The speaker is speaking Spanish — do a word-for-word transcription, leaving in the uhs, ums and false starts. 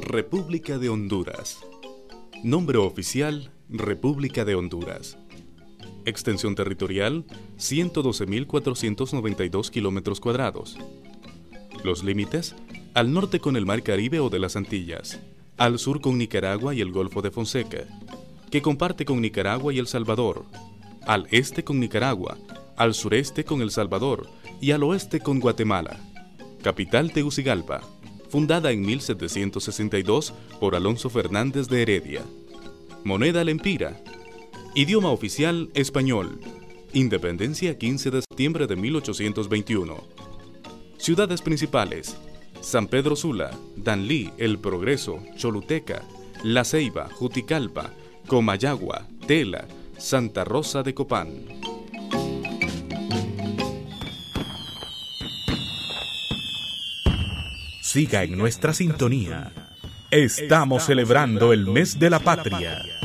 República de Honduras. Nombre oficial: República de Honduras. Extensión territorial: ciento doce mil cuatrocientos noventa y dos kilómetros cuadrados. Los límites: al norte con el Mar Caribe o de las Antillas, al sur con Nicaragua y el Golfo de Fonseca, que comparte con Nicaragua y El Salvador, al este con Nicaragua, al sureste con El Salvador y al oeste con Guatemala. Capital: Tegucigalpa, fundada en mil setecientos sesenta y dos por Alonso Fernández de Heredia. Moneda: lempira. Idioma oficial: español. Independencia: quince de septiembre de mil ochocientos veintiuno. Ciudades principales: San Pedro Sula, Danlí, El Progreso, Choluteca, La Ceiba, Juticalpa, Comayagua, Tela, Santa Rosa de Copán. Siga en nuestra sintonía. Estamos celebrando el mes de la patria.